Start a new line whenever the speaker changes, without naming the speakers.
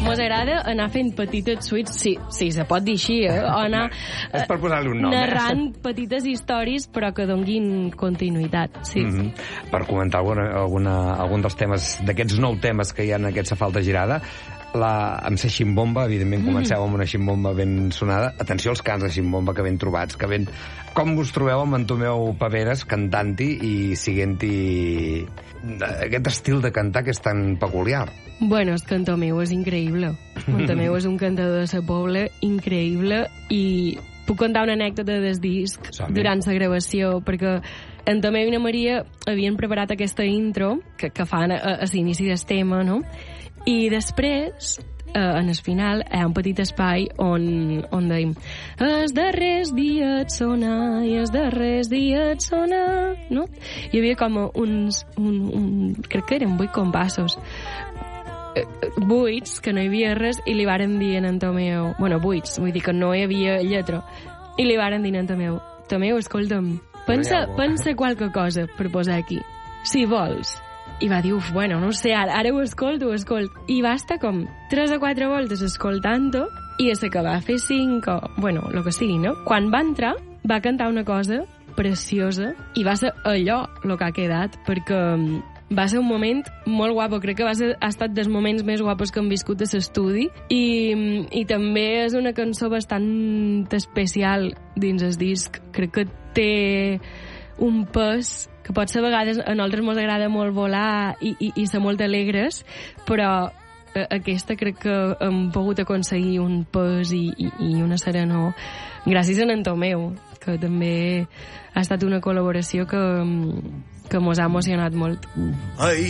mos agrada anar fent petites suites, sí, se pot dir així, o anar
és per posar-li un nom,
narrant petites històries, però que donguin continuïtat, sí.
Per comentar algun dels temes, d'aquests 9 temes que hi ha en aquesta falta girada, amb ser ximbomba, evidentment comenceu amb una ximbomba ben sonada. Atenció als cants de ximbomba que ben trobats, que ben... Com us trobeu amb en Tomeu Paveras cantant-hi i siguent-hi aquest estil de cantar que és tan peculiar?
Bueno, és que en Tomeu és increïble. En Tomeu és un cantador de sa pobla increïble i puc contar una anècdota del disc durant la gravació, perquè en Tomeu i na Maria havien preparat aquesta intro que fan a l'inici del tema, no? I després, en el final, hi ha un petit espai on deim els darrers dies sonar i els darrers dies sonar, no? Hi havia com crec que eren 8 compassos buits, que no hi havia res, i li varen dir en Tomeu, bueno, buits, vull dir que no hi havia lletra, i li varen dir en Tomeu, escolta'm, pensa qualque cosa per posar aquí, si vols. I va dir, bueno, no sé, ara ho escolto. I va estar com 3 o 4 voltes escoltant-ho, i és que va fer 5, bueno, el que sigui, no? Quan va entrar, va cantar una cosa preciosa, i va ser allò el que ha quedat, perquè va ser un moment molt guapo. Crec que ha estat dels moments més guapos que hem viscut a l'estudi, i també és una cançó bastant especial dins el disc. Crec que té un pes que potser a vegades a nosaltres ens agrada molt volar i ser molt alegres, però aquesta crec que hem pogut aconseguir un pes i una serenor gràcies a en Tomeu, que també ha estat una col·laboració que mos ha emocionat molt.